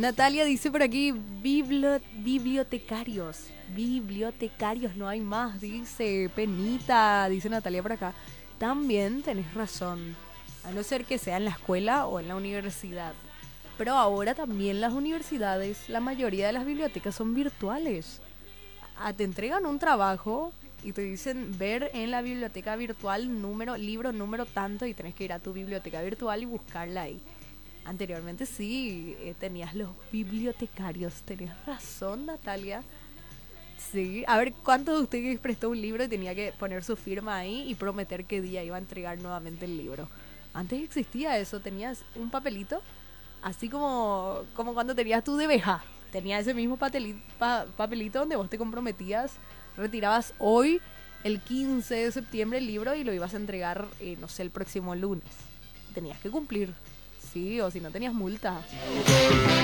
Natalia dice por aquí, bibliotecarios. Bibliotecarios, no hay más, dice Penita, dice Natalia por acá. También tenés razón, a no ser que sea en la escuela o en la universidad. Pero ahora también las universidades, la mayoría de las bibliotecas son virtuales. Te entregan un trabajo y te dicen ver en la biblioteca virtual libro número tanto, y tenés que ir a tu biblioteca virtual y buscarla ahí. Anteriormente sí, tenías los bibliotecarios. Tenés razón, Natalia. Sí, a ver, ¿cuántos de ustedes prestó un libro y tenía que poner su firma ahí y prometer qué día iba a entregar nuevamente el libro? Antes existía eso, tenías un papelito, así como cuando tenías tu DBJ. Tenía ese mismo papelito donde vos te comprometías, retirabas hoy, el 15 de septiembre, el libro y lo ibas a entregar, no sé, el próximo lunes. Tenías que cumplir, sí, o si no tenías multa.